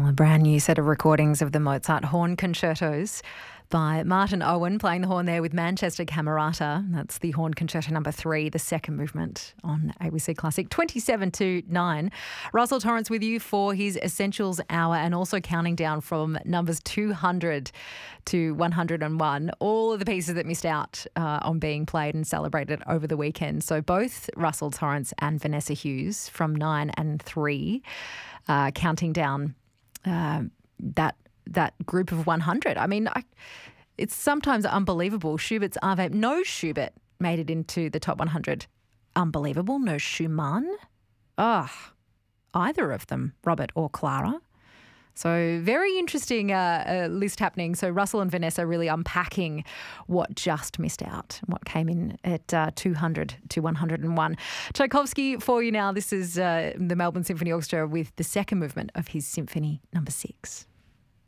Well, a brand new set of recordings of the Mozart horn concertos by Martin Owen, playing the horn there with Manchester Camerata. That's the Horn Concerto number 3, the second movement on ABC Classic. 27 to 9. Russell Torrance with you for his Essentials Hour, and also counting down from numbers 200 to 101. All of the pieces that missed out on being played and celebrated over the weekend. So both Russell Torrance and Vanessa Hughes from 9 and 3 counting down that group of 100. I mean, it's sometimes unbelievable. Schubert's Ave, no Schubert made it into the top 100. Unbelievable. No Schumann. Either of them, Robert or Clara. So very interesting list happening. So Russell and Vanessa really unpacking what just missed out, what came in at 200 to 101. Tchaikovsky for you now. This is the Melbourne Symphony Orchestra with the second movement of his Symphony number 6.